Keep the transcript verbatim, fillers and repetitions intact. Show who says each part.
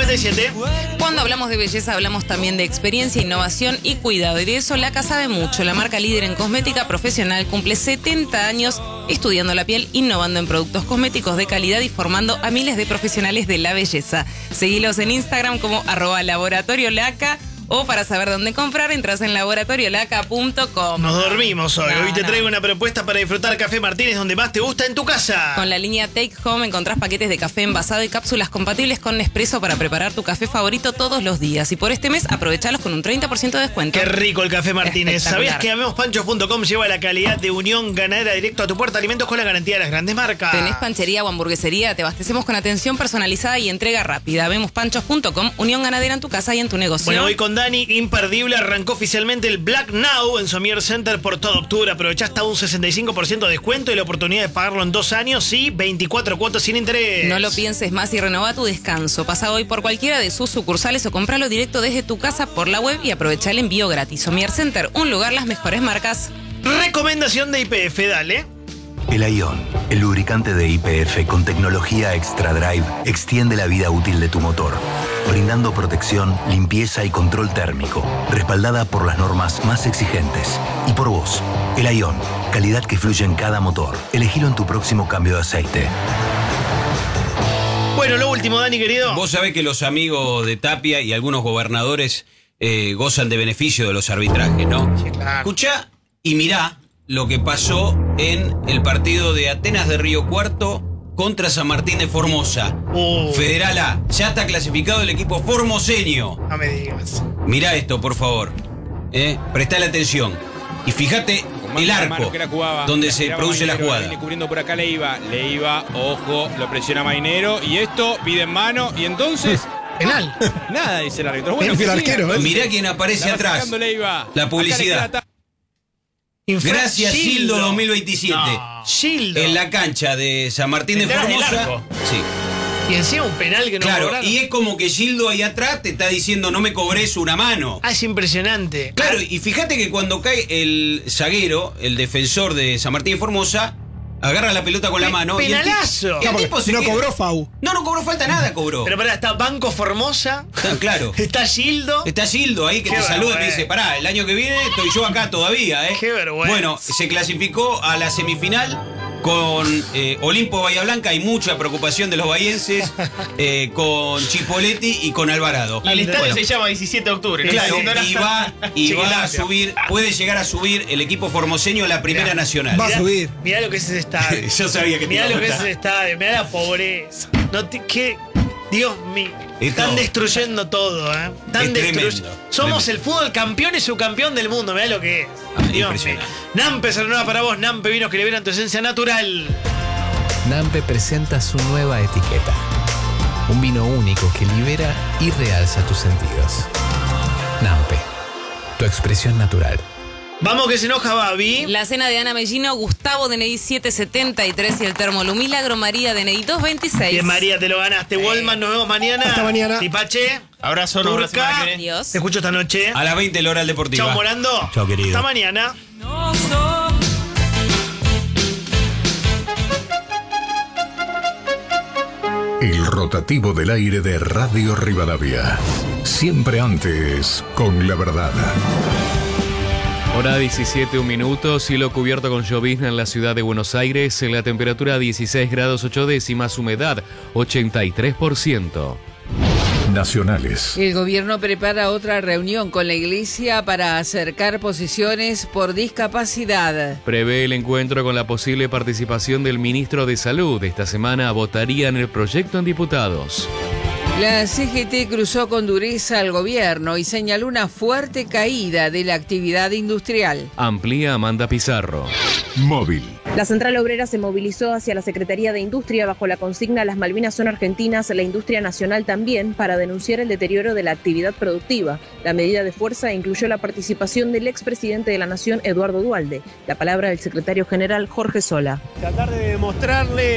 Speaker 1: cincuenta y siete.
Speaker 2: Cuando hablamos de belleza, hablamos también de experiencia, innovación y cuidado. Y de eso Laca sabe mucho. La marca líder en cosmética profesional cumple setenta años estudiando la piel, innovando en productos cosméticos de calidad y formando a miles de profesionales de la belleza. Seguilos en Instagram como arroba laboratorio Laca. O para saber dónde comprar, entras en laboratorio laca punto com.
Speaker 1: Nos dormimos hoy.
Speaker 2: No,
Speaker 1: hoy te
Speaker 2: no.
Speaker 1: traigo una propuesta para disfrutar Café Martínez donde más te gusta en tu casa.
Speaker 2: Con la línea Take Home encontrás paquetes de café envasado y cápsulas compatibles con Nespresso para preparar tu café favorito todos los días. Y por este mes, aprovechalos con un treinta por ciento de descuento.
Speaker 1: Qué rico el Café Martínez. ¿Sabías que Habemos Panchos punto com lleva la calidad de Unión Ganadera directo a tu puerta? Alimentos con la garantía de las grandes marcas.
Speaker 2: ¿Tenés panchería o hamburguesería? Te abastecemos con atención personalizada y entrega rápida. Habemos Panchos punto com, Unión Ganadera en tu casa y en tu negocio.
Speaker 1: Bueno, hoy con Dani, imperdible, arrancó oficialmente el Black Now en Somier Center por todo octubre. Aprovechá hasta un sesenta y cinco por ciento de descuento y la oportunidad de pagarlo en dos años y veinticuatro cuotas sin interés.
Speaker 2: No lo pienses más y renová tu descanso. Pasa hoy por cualquiera de sus sucursales o compralo directo desde tu casa por la web y aprovecha el envío gratis. Somier Center, un lugar, las mejores marcas.
Speaker 1: Recomendación de I P F, dale.
Speaker 3: El Ion, el lubricante de I P F con tecnología Extra Drive, extiende la vida útil de tu motor, brindando protección, limpieza y control térmico, respaldada por las normas más exigentes. Y por vos, el Ion, calidad que fluye en cada motor. Elegilo en tu próximo cambio de aceite.
Speaker 1: Bueno, lo último, Dani, querido.
Speaker 4: Vos sabés que los amigos de Tapia y algunos gobernadores eh, gozan de beneficio de los arbitrajes, ¿no?
Speaker 1: Sí, claro.
Speaker 4: Escuchá y mirá lo que pasó en el partido de Atenas de Río Cuarto contra San Martín de Formosa.
Speaker 1: Uh.
Speaker 4: Federal A, ya está clasificado el equipo formoseño.
Speaker 1: No me digas.
Speaker 4: Mirá esto, por favor. Eh, prestale atención. Y fíjate el arco donde se produce la jugada.
Speaker 5: Viene cubriendo por acá Leiva. Leiva, ojo, lo presiona Mainero. Y esto pide en mano. Y entonces...
Speaker 1: Penal.
Speaker 5: Nada, dice el árbitro. Bueno,
Speaker 1: El
Speaker 5: que siga,
Speaker 1: arquero, ¿eh?
Speaker 5: entonces.
Speaker 4: Mirá quién aparece
Speaker 5: La va
Speaker 4: atrás.
Speaker 5: sacando Leiva.
Speaker 4: La
Speaker 5: Acá
Speaker 4: publicidad.
Speaker 5: le queda
Speaker 4: Gracias, Gildo dos mil veintisiete.
Speaker 1: No, Gildo.
Speaker 4: En la cancha de San Martín de
Speaker 1: Detrás del
Speaker 4: Formosa.
Speaker 1: arco.
Speaker 4: Sí.
Speaker 1: Y encima un penal que no
Speaker 4: Claro,
Speaker 1: cobraron.
Speaker 4: y es como que Gildo ahí atrás te está diciendo no me cobres una mano.
Speaker 1: Ah, es impresionante.
Speaker 4: Claro, y fíjate que cuando cae el zaguero, el defensor de San Martín de Formosa, agarra la pelota con la
Speaker 1: Pe-
Speaker 4: mano. y el ti-
Speaker 1: penalazo.
Speaker 4: y el tipo se
Speaker 6: No
Speaker 4: queda-
Speaker 6: cobró Fau.
Speaker 4: No, no cobró falta nada, cobró.
Speaker 1: Pero pará, está Banco Formosa.
Speaker 4: Está claro.
Speaker 1: Está Gildo.
Speaker 4: Está Gildo ahí que
Speaker 1: Qué
Speaker 4: te saluda y te
Speaker 1: vergüenza.
Speaker 4: dice, pará, el año que viene estoy yo acá todavía, ¿eh?
Speaker 1: Qué vergüenza.
Speaker 4: Bueno, se clasificó a la semifinal con eh, Olimpo Bahía Blanca. Hay mucha preocupación de los bahienses, eh, con Chipoletti y con Alvarado.
Speaker 1: Y el estadio
Speaker 4: Bueno,
Speaker 1: se
Speaker 7: llama diecisiete de octubre. ¿no?
Speaker 4: claro,
Speaker 7: Haciendo la-
Speaker 4: y va, y va a
Speaker 1: Chiquilampia.
Speaker 4: subir, puede llegar a subir el equipo formoseño a la primera
Speaker 1: Mirá.
Speaker 4: nacional.
Speaker 6: Va a subir.
Speaker 1: Mirá lo que es ese estadio.
Speaker 4: Yo sabía que te
Speaker 1: Mirá
Speaker 4: iba a
Speaker 1: lo que es
Speaker 4: gustar.
Speaker 1: ese estadio. Mirá la pobreza. No te, qué, Dios mío.
Speaker 4: Esto-
Speaker 1: Están destruyendo todo, ¿eh? Están
Speaker 4: Es
Speaker 1: destruyendo.
Speaker 4: tremendo,
Speaker 1: Somos
Speaker 4: tremendo.
Speaker 1: el fútbol campeón y subcampeón del mundo. Mirá lo que es.
Speaker 4: Ah,
Speaker 1: Dios mío.
Speaker 4: impresionante.
Speaker 1: Nampe se renueva para vos. Nampe, vinos que liberan tu esencia natural.
Speaker 8: Nampe presenta su nueva etiqueta. Un vino único que libera y realza tus sentidos. Nampe, tu expresión natural.
Speaker 1: Vamos que se enoja Babi.
Speaker 2: La cena de Ana Mellino, Gustavo D N I siete setenta y tres y el Termolu Milagro María D N I dos veintiséis.
Speaker 1: Bien, María, te lo ganaste. Wallman, nos vemos mañana.
Speaker 6: Hasta mañana.
Speaker 1: Tipache.
Speaker 7: Abrazo, nos vemos la semana
Speaker 1: Turca.
Speaker 7: que viene.
Speaker 2: Adiós.
Speaker 1: Te escucho esta noche.
Speaker 4: A las veinte el oral deportiva.
Speaker 1: Chao, Morando.
Speaker 3: Chao, querido.
Speaker 1: Hasta mañana.
Speaker 9: El rotativo del aire de Radio Rivadavia. Siempre antes, con la verdad.
Speaker 10: Hora diecisiete, un minuto, cielo cubierto con llovizna en la ciudad de Buenos Aires, la temperatura dieciséis grados ocho décimas, humedad ochenta y tres por ciento.
Speaker 9: Nacionales.
Speaker 11: El gobierno prepara otra reunión con la iglesia para acercar posiciones por discapacidad.
Speaker 10: Prevé el encuentro con la posible participación del ministro de Salud. Esta semana votarían el proyecto en diputados.
Speaker 11: La C G T cruzó con dureza al gobierno y señaló una fuerte caída de la actividad industrial.
Speaker 10: Amplía Amanda Pizarro.
Speaker 9: Móvil.
Speaker 12: La Central Obrera se movilizó hacia la Secretaría de Industria bajo la consigna "Las Malvinas son argentinas, la industria nacional también", para denunciar el deterioro de la actividad productiva. La medida de fuerza incluyó la participación del expresidente de la Nación, Eduardo Duhalde. La palabra del secretario general, Jorge Sola.
Speaker 5: Tratar de demostrarle